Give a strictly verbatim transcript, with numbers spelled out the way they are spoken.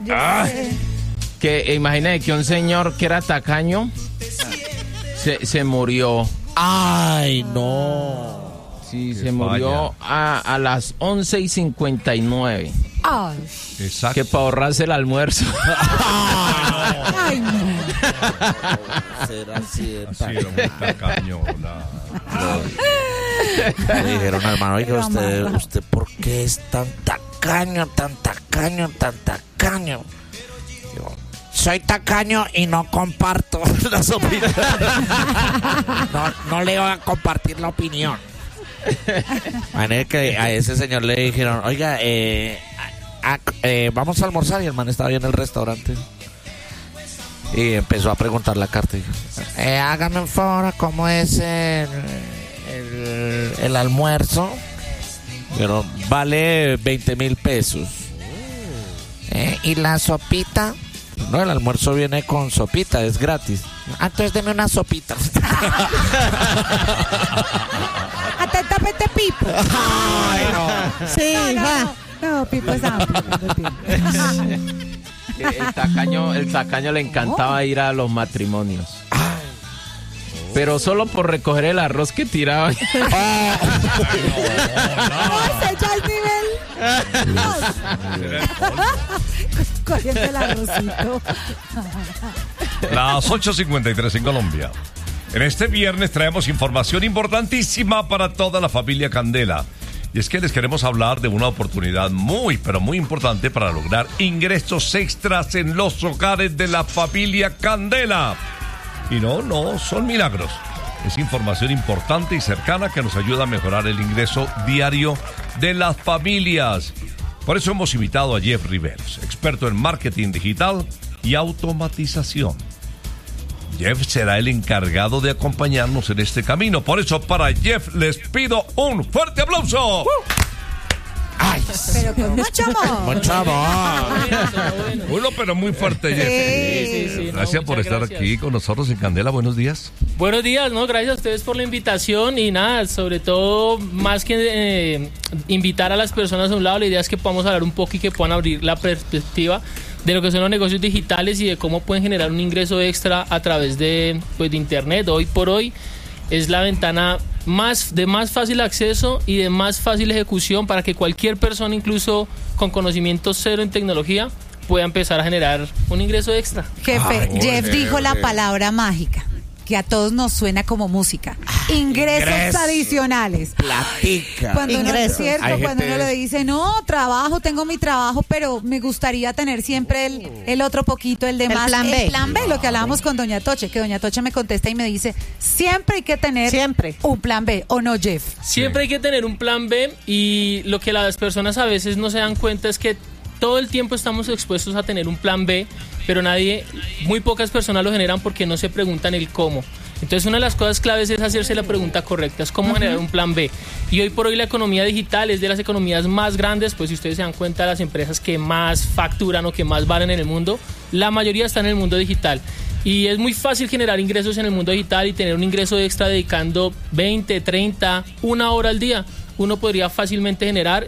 Ah, que imagínate que un señor que era tacaño se, se murió. Ay, no. Sí, se murió a, a las once y cincuenta y nueve. Ay. Exacto. Que para ahorrarse el almuerzo. Ay, no. Será así. Ha sido muy tacañona. Le dijeron, hermano, oiga, usted, usted, ¿por qué es tan tacaño, tan tacaño, tan tacaño? Yo, soy tacaño y no comparto las opiniones. No, no le voy a compartir la opinión. Imagínate que a ese señor le dijeron, oiga, eh, a, a, eh, vamos a almorzar, y el man estaba ahí en el restaurante y empezó a preguntar la carta. Y, eh, hágame un favor, ¿cómo es el, el, el almuerzo? Pero vale veinte mil pesos. Eh, ¿Y la sopita? No, el almuerzo viene con sopita, es gratis. Ah, entonces deme una sopita. Atentamente, Pipo. Ay, no. Sí, no, no, no, no, Pipo es amplio. El tacaño, el tacaño le encantaba ir a los matrimonios. Pero solo por recoger el arroz que tiraban. No, ese ya el nivel. Cogiendo el arrocito. Las ocho cincuenta y tres en Colombia. En este viernes traemos información importantísima para toda la familia Candela. Y es que les queremos hablar de una oportunidad muy, pero muy importante para lograr ingresos extras en los hogares de la familia Candela. Y no, no son milagros. Es información importante y cercana que nos ayuda a mejorar el ingreso diario de las familias. Por eso hemos invitado a Jeff Riveros, experto en marketing digital y automatización. Jeff será el encargado de acompañarnos en este camino. Por eso, para Jeff les pido un fuerte aplauso. Uh. Ay, pero con mucho amor. Mucho amor. Bueno, pero muy fuerte, Jeff. Sí, sí, sí. Gracias No, por estar gracias. aquí con nosotros en Candela. Buenos días. Buenos días, no, gracias a ustedes por la invitación y nada, sobre todo más que eh, invitar a las personas a un lado, la idea es que podamos hablar un poco y que puedan abrir la perspectiva de lo que son los negocios digitales y de cómo pueden generar un ingreso extra a través de, pues, de internet. Hoy por hoy es la ventana más de más fácil acceso y de más fácil ejecución para que cualquier persona, incluso con conocimiento cero en tecnología, pueda empezar a generar un ingreso extra. Jefe, Ay, Jeff jefe. dijo la palabra mágica, que a todos nos suena como música. Ingresos ingreso. adicionales. Platica. Cuando uno, es Ingresos. cierto, Hay cuando gente- uno le dice, no, trabajo, tengo mi trabajo, pero me gustaría tener siempre el, el otro poquito, el de El más. plan B. El plan B, lo que hablábamos con Doña Toche, que Doña Toche me contesta y me dice, siempre hay que tener Siempre. un plan B, ¿o no, Jeff? Siempre hay que tener un plan B y lo que las personas a veces no se dan cuenta es que todo el tiempo estamos expuestos a tener un plan B, pero nadie, muy pocas personas lo generan porque no se preguntan el cómo. Entonces una de las cosas claves es hacerse la pregunta correcta, es cómo uh-huh. generar un plan B. Y hoy por hoy la economía digital es de las economías más grandes, pues si ustedes se dan cuenta, las empresas que más facturan o que más valen en el mundo, la mayoría están en el mundo digital. Y es muy fácil generar ingresos en el mundo digital y tener un ingreso extra dedicando veinte, treinta, una hora al día. Uno podría fácilmente generar